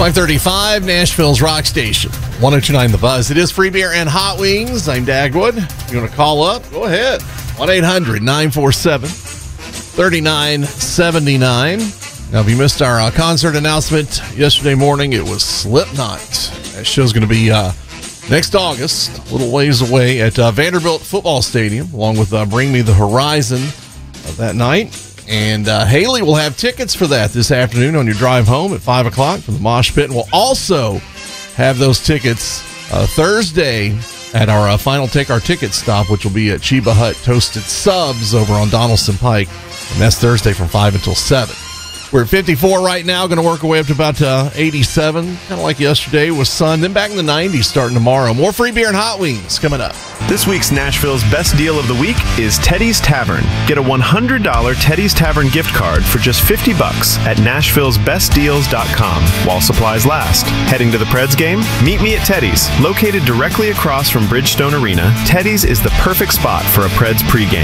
535, Nashville's Rock Station, 102.9 The Buzz. It is free beer and hot wings. I'm Dagwood. If you want to call up, go ahead. 1-800-947-3979. Now, if you missed our concert announcement yesterday morning, it was Slipknot. That show's going to be next August, a little ways away at Vanderbilt Football Stadium, along with Bring Me the Horizon that night. And Haley will have tickets for that this afternoon on your drive home at 5 o'clock from the Mosh Pit. And we'll also have those tickets Thursday at our final Take Our Ticket stop, which will be at Chiba Hut Toasted Subs over on Donaldson Pike. And that's Thursday from 5 until 7. We're at 54 right now, going to work our way up to about 87, kind of like yesterday with sun. Then back in the 90s starting tomorrow. More free beer and hot wings coming up. This week's Nashville's best deal of the week is Teddy's Tavern. Get a $100 Teddy's Tavern gift card for just $50 at Nashville'sBestDeals.com while supplies last. Heading to the Preds game? Meet me at Teddy's. Located directly across from Bridgestone Arena, Teddy's is the perfect spot for a Preds pregame.